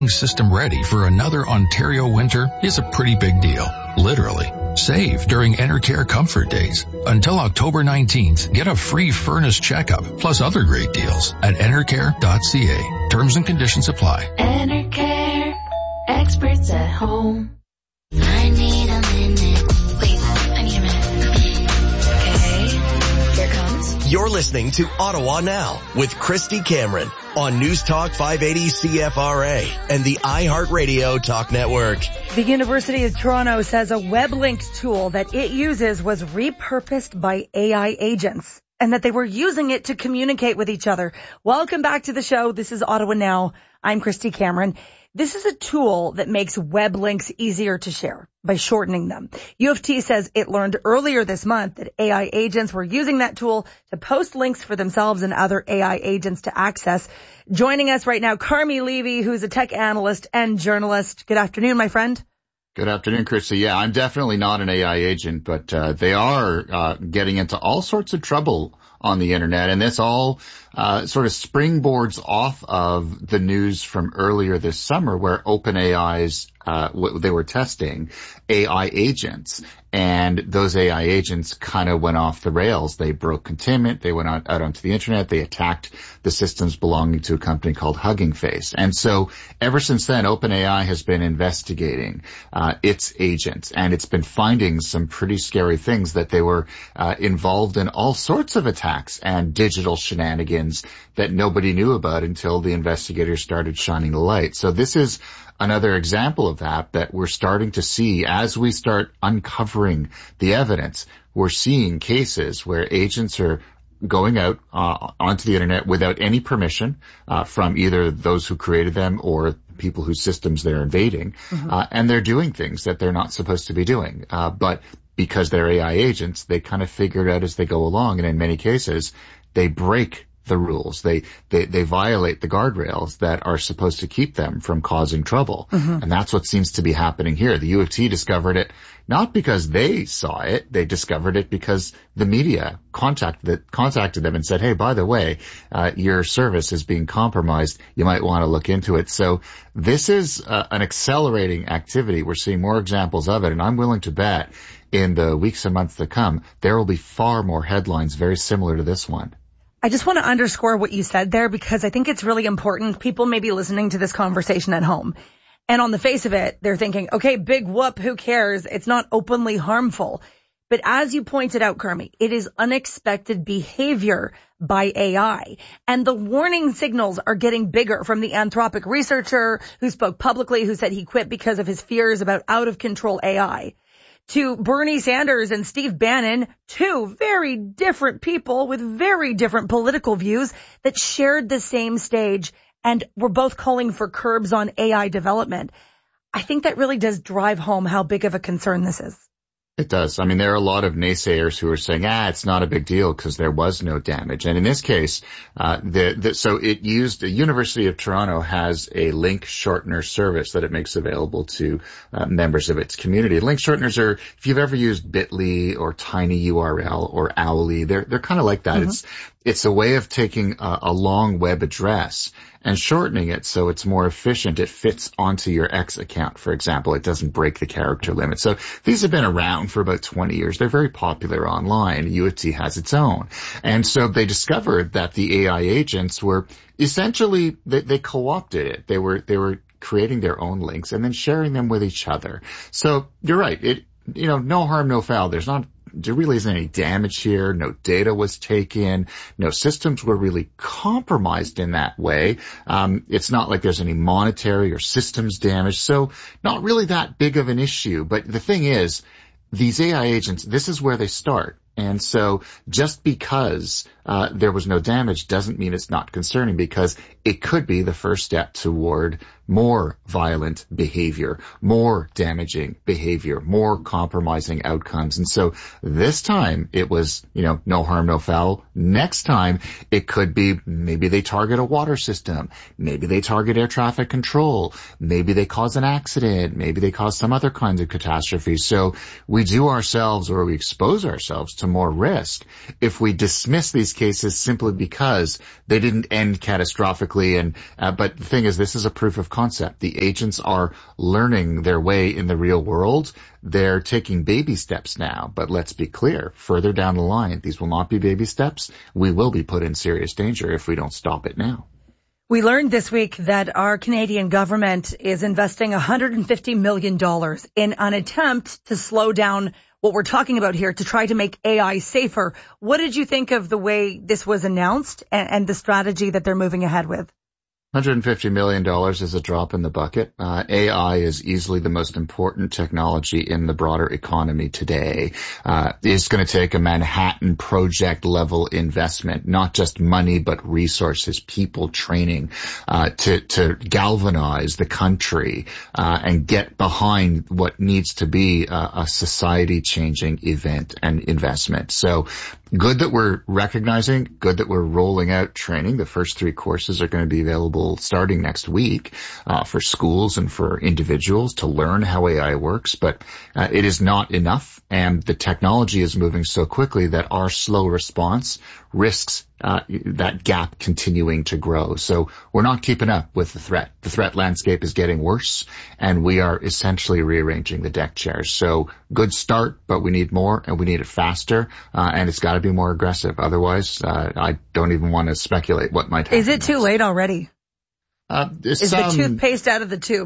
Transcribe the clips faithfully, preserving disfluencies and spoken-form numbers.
system ready for another Ontario winter is a pretty big deal. Literally. Save during Enercare Comfort Days. Until October nineteenth, get a free furnace checkup plus other great deals at enercare dot c a. Terms and conditions apply. Enercare. Experts at home. I need a minute. Wait, I need a minute. Okay, here it comes. You're listening to Ottawa Now with Christy Cameron on News Talk five eighty C F R A and the iHeartRadio Talk Network. The University of Toronto says a web links tool that it uses was repurposed by A I agents and that they were using it to communicate with each other. Welcome back to the show. This is Ottawa Now. I'm Christy Cameron. This is a tool that makes web links easier to share by shortening them. U of T says it learned earlier this month that A I agents were using that tool to post links for themselves and other A I agents to access. Joining us right now, Carmi Levy, who's a tech analyst and journalist. Good afternoon, my friend. Good afternoon, Christy. Yeah, I'm definitely not an A I agent, but uh, they are uh, getting into all sorts of trouble on the internet, and this all uh, sort of springboards off of the news from earlier this summer where OpenAI's uh, w- they were testing A I agents, and those A I agents kind of went off the rails. They broke containment. They went out, out onto the internet. They attacked the systems belonging to a company called Hugging Face. And so ever since then, OpenAI has been investigating uh, its agents, and it's been finding some pretty scary things, that they were uh, involved in all sorts of attacks and digital shenanigans that nobody knew about until the investigators started shining the light. So this is another example of that, that we're starting to see as we start uncovering the evidence. We're seeing cases where agents are going out uh, onto the internet without any permission uh, from either those who created them or people whose systems they're invading, mm-hmm. uh, and they're doing things that they're not supposed to be doing. Uh, but because they're A I agents, they kind of figure it out as they go along, and in many cases, they break the rules. They, they, they violate the guardrails that are supposed to keep them from causing trouble. Mm-hmm. And that's what seems to be happening here. The U of T discovered it not because they saw it. They discovered it because the media contacted, contacted them and said, hey, by the way, uh, your service is being compromised. You might want to look into it. So this is uh, an accelerating activity. We're seeing more examples of it. And I'm willing to bet in the weeks and months to come, there will be far more headlines very similar to this one. I just want to underscore what you said there, because I think it's really important. People may be listening to this conversation at home, and on the face of it, they're thinking, okay, big whoop, who cares? It's not openly harmful. But as you pointed out, Carmi, it is unexpected behavior by A I. And the warning signals are getting bigger, from the Anthropic researcher who spoke publicly, who said he quit because of his fears about out-of-control A I, to Bernie Sanders and Steve Bannon, two very different people with very different political views that shared the same stage and were both calling for curbs on A I development. I think that really does drive home how big of a concern this is. It does. I mean, there are a lot of naysayers who are saying, ah, it's not a big deal because there was no damage. And in this case, uh, the, the, so it used, the University of Toronto has a link shortener service that it makes available to uh, members of its community. Link shorteners are, if you've ever used Bitly or TinyURL or Owly, they're, they're kind of like that. Mm-hmm. It's, it's a way of taking a, a long web address and shortening it so it's more efficient. It fits onto your X account, for example. It doesn't break the character limit. So these have been around for about twenty years. They're very popular online. U of T has its own. And so they discovered that the A I agents were essentially, they, they co-opted it. They were, they were creating their own links and then sharing them with each other. So you're right. It, you know, no harm, no foul. There's not, there really isn't any damage here. No data was taken. No systems were really compromised in that way. Um, it's not like there's any monetary or systems damage. So not really that big of an issue. But the thing is, these A I agents, this is where they start. And so just because uh there was no damage doesn't mean it's not concerning, because it could be the first step toward more violent behavior, more damaging behavior, more compromising outcomes. And so this time it was, you know, no harm, no foul. Next time it could be maybe they target a water system, maybe they target air traffic control, maybe they cause an accident, maybe they cause some other kinds of catastrophes. So we do ourselves, or we expose ourselves to more risk if we dismiss these cases simply because they didn't end catastrophically. And uh, but the thing is, this is a proof of concept. The agents are learning their way in the real world. They're taking baby steps now, but let's be clear, further down the line, these will not be baby steps. We will be put in serious danger if we don't stop it now. We learned this week that our Canadian government is investing one hundred fifty million dollars in an attempt to slow down what we're talking about here to try to make A I safer. What did you think of the way this was announced and, and the strategy that they're moving ahead with? one hundred fifty million dollars is a drop in the bucket. Uh, A I is easily the most important technology in the broader economy today. Uh, it's going to take a Manhattan Project level investment, not just money, but resources, people, training, uh, to, to galvanize the country, uh, and get behind what needs to be a, a society changing event and investment. So good that we're recognizing, good that we're rolling out training. The first three courses are going to be available starting next week uh, for schools and for individuals to learn how A I works. But uh, it is not enough, and the technology is moving so quickly that our slow response risks uh, that gap continuing to grow. So we're not keeping up with the threat. The threat landscape is getting worse, and we are essentially rearranging the deck chairs. So good start, but we need more, and we need it faster, uh, and it's got to be more aggressive. Otherwise, uh, I don't even want to speculate what might happen. Is it next. too late already? Uh, is um, the toothpaste out of the tube?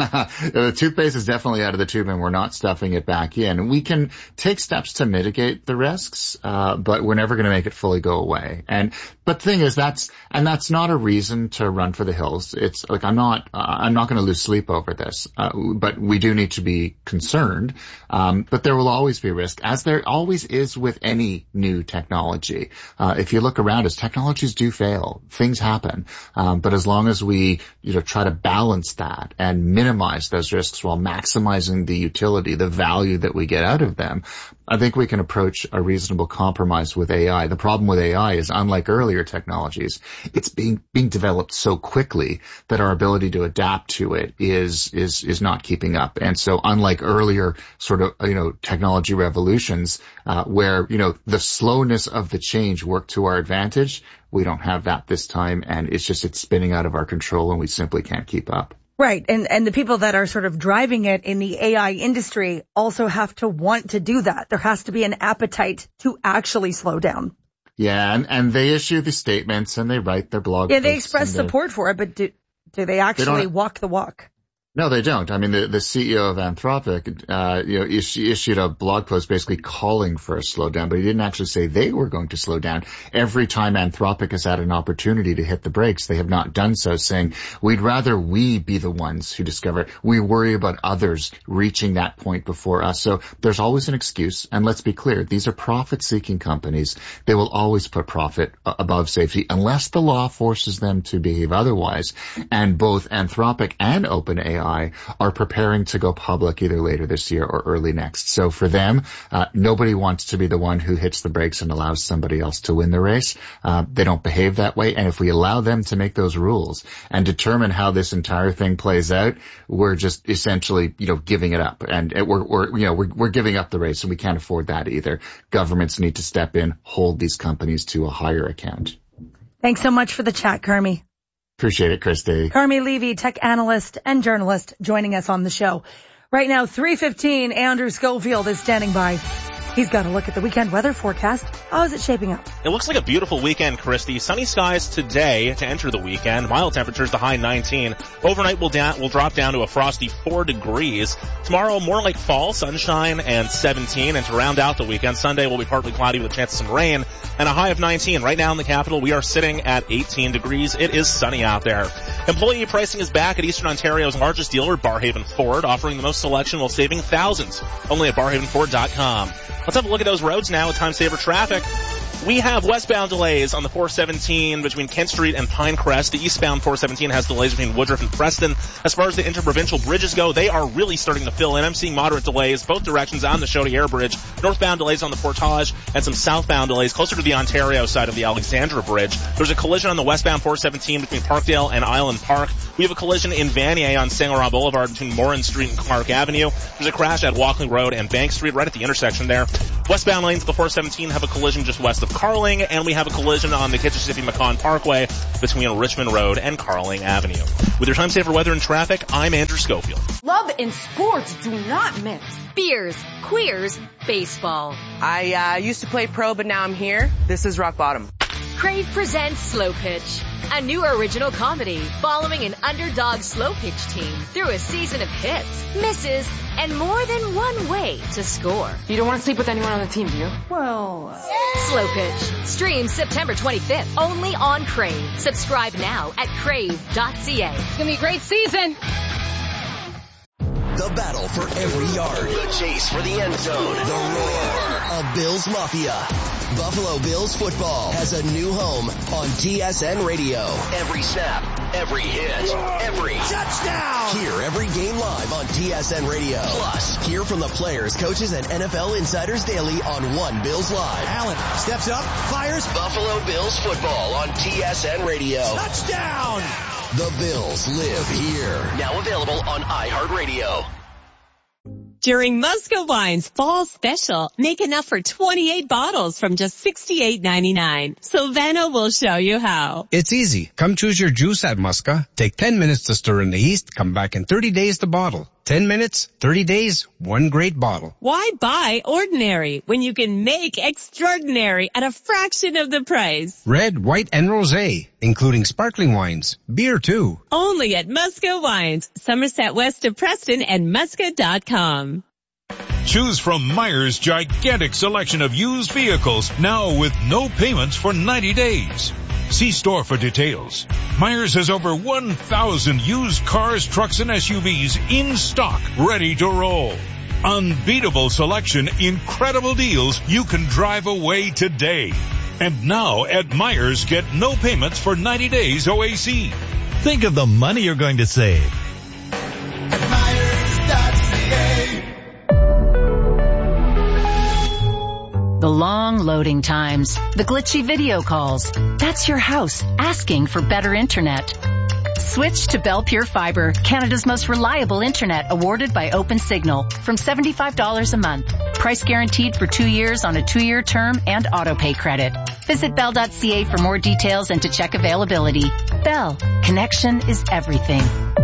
The toothpaste is definitely out of the tube, and we're not stuffing it back in. We can take steps to mitigate the risks, uh, but we're never going to make it fully go away. And but the thing is, that's and that's not a reason to run for the hills. It's like I'm not uh, I'm not going to lose sleep over this, uh, but we do need to be concerned. Um, but there will always be risk, as there always is with any new technology. Uh, if you look around us, technologies do fail. Things happen, um, but as long as we you know, try to balance that and minimize those risks while maximizing the utility, the value that we get out of them, I think we can approach a reasonable compromise with A I. The problem with A I is, unlike earlier technologies, it's being being developed so quickly that our ability to adapt to it is is is not keeping up. And so, unlike earlier sort of you know technology revolutions, uh, where you know the slowness of the change worked to our advantage, we don't have that this time, and it's just it's spinning out of our control, and we simply can't keep up. Right. And and the people that are sort of driving it in the A I industry also have to want to do that. There has to be an appetite to actually slow down. Yeah, and, and they issue the statements and they write their blog Yeah, posts. they express support for it, but do, do they actually they walk the walk? No, they don't. I mean, the, the C E O of Anthropic, uh, you know, issu- issued a blog post basically calling for a slowdown, but he didn't actually say they were going to slow down. Every time Anthropic has had an opportunity to hit the brakes, they have not done so, saying, we'd rather we be the ones who discover it. We worry about others reaching that point before us. So there's always an excuse. And let's be clear, these are profit-seeking companies. They will always put profit above safety unless the law forces them to behave otherwise. And both Anthropic and OpenAI are preparing to go public either later this year or early next. So for them, uh, nobody wants to be the one who hits the brakes and allows somebody else to win the race. Uh, they don't behave that way. And if we allow them to make those rules and determine how this entire thing plays out, we're just essentially, you know, giving it up. And it, we're, we're, you know, we're, we're giving up the race, and we can't afford that either. Governments need to step in, hold these companies to a higher account. Thanks so much for the chat, Carmi. Appreciate it, Christy. Carmi Levy, tech analyst and journalist, joining us on the show. Right now, three fifteen, Andrew Schofield is standing by. He's got a look at the weekend weather forecast. How is it shaping up? It looks like a beautiful weekend, Christy. Sunny skies today to enter the weekend. Mild temperatures, the high nineteen. Overnight will down, will drop down to a frosty four degrees. Tomorrow, more like fall, sunshine and seventeen. And to round out the weekend, Sunday will be partly cloudy with a chance of some rain and a high of nineteen. Right now in the capital, we are sitting at eighteen degrees. It is sunny out there. Employee pricing is back at Eastern Ontario's largest dealer, Barhaven Ford, offering the most selection while saving thousands. Only at barhaven ford dot com. Let's have a look at those roads now with time saver traffic. We have westbound delays on the four seventeen between Kent Street and Pinecrest. The eastbound four seventeen has delays between Woodruff and Preston. As far as the interprovincial bridges go, they are really starting to fill in. I'm seeing moderate delays both directions on the Chaudière Bridge. Northbound delays on the Portage and some southbound delays closer to the Ontario side of the Alexandra Bridge. There's a collision on the westbound four seventeen between Parkdale and Island Park. We have a collision in Vanier on Saint Laurent Boulevard between Morin Street and Clark Avenue. There's a crash at Walkley Road and Bank Street right at the intersection there. Westbound lanes of the four seventeen have a collision just west of Carling, and we have a collision on the Kitchissippi-Macon Parkway between Richmond Road and Carling Avenue. With your time saver weather and traffic, I'm Andrew Schofield. Love and sports do not mix. Beers, queers, baseball. I uh, used to play pro, but now I'm here. This is rock bottom. Crave presents Slow Pitch, a new original comedy following an underdog slow pitch team through a season of hits, misses, and more than one way to score. You don't want to sleep with anyone on the team, do you? Well, Slow Pitch. Stream September twenty-fifth, only on Crave. Subscribe now at crave dot c a. It's going to be a great season. The battle for every yard. The chase for the end zone. The roar of Bills Mafia. Buffalo Bills football has a new home on T S N Radio. Every snap, every hit, every touchdown. Hear every game live on T S N Radio. Plus, hear from the players, coaches, and N F L insiders daily on One Bills Live. Allen steps up, fires. Buffalo Bills football on T S N Radio. Touchdown. The Bills live here. Now available on iHeartRadio. During Musca Wine's Fall Special, make enough for twenty-eight bottles from just sixty-eight ninety-nine. Silvano will show you how. It's easy. Come choose your juice at Musca. Take ten minutes to stir in the yeast. Come back in thirty days to bottle. ten minutes, thirty days, one great bottle. Why buy ordinary when you can make extraordinary at a fraction of the price? Red, white, and rosé, including sparkling wines. Beer, too. Only at Musca Wines, Somerset West of Preston and musca dot com. Choose from Myers' gigantic selection of used vehicles, now with no payments for ninety days. See store for details. Myers has over one thousand used cars, trucks, and S U Vs in stock, ready to roll. Unbeatable selection, incredible deals. You can drive away today. And now at Myers, get no payments for ninety days O A C. Think of the money you're going to save. At Myers dot c a. The long loading times, the glitchy video calls. That's your house asking for better internet. Switch to Bell Pure Fiber, Canada's most reliable internet, awarded by OpenSignal, from seventy-five dollars a month. Price guaranteed for two years on a two-year term and autopay credit. Visit bell dot c a for more details and to check availability. Bell, connection is everything.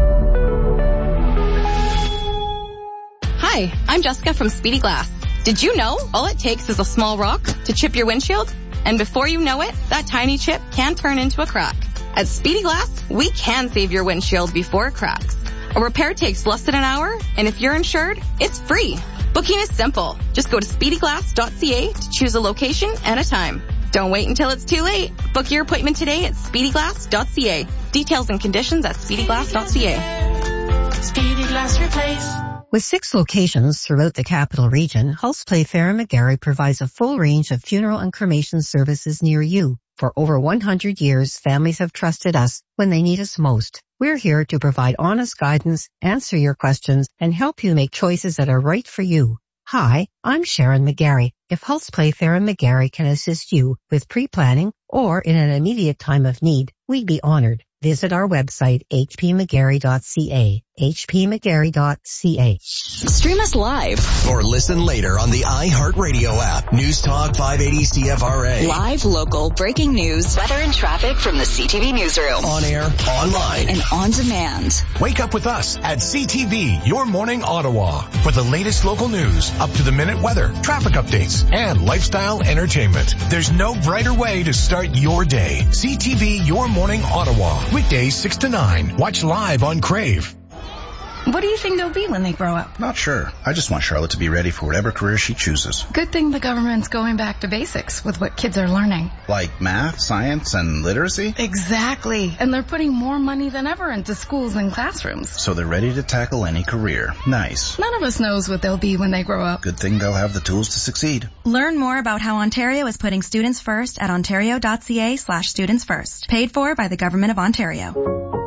Hi, I'm Jessica from Speedy Glass. Did you know all it takes is a small rock to chip your windshield? And before you know it, that tiny chip can turn into a crack. At Speedy Glass, we can save your windshield before it cracks. A repair takes less than an hour, and if you're insured, it's free. Booking is simple. Just go to speedy glass dot c a to choose a location and a time. Don't wait until it's too late. Book your appointment today at speedy glass dot c a. Details and conditions at speedy glass dot c a. Speedy Glass Replace. With six locations throughout the capital region, Hulse Playfair and McGarry provides a full range of funeral and cremation services near you. For over one hundred years, families have trusted us when they need us most. We're here to provide honest guidance, answer your questions, and help you make choices that are right for you. Hi, I'm Sharon McGarry. If Hulse Playfair and McGarry can assist you with pre-planning or in an immediate time of need, we'd be honored. Visit our website, h p mcgarry dot c a, h p mcgarry dot c a. Stream us live. Or listen later on the iHeartRadio app. News Talk five eighty C F R A. Live, local, breaking news, weather and traffic from the C T V newsroom. On air, online, and on demand. Wake up with us at C T V, Your Morning Ottawa, for the latest local news, up-to-the-minute weather, traffic updates, and lifestyle entertainment. There's no brighter way to start your day. C T V, Your Morning Ottawa. Weekdays six to nine. Watch live on Crave. What do you think they'll be when they grow up? Not sure. I just want Charlotte to be ready for whatever career she chooses. Good thing the government's going back to basics with what kids are learning. Like math, science, and literacy? Exactly. And they're putting more money than ever into schools and classrooms. So they're ready to tackle any career. Nice. None of us knows what they'll be when they grow up. Good thing they'll have the tools to succeed. Learn more about how Ontario is putting students first at ontario dot c a slash students first. Paid for by the Government of Ontario.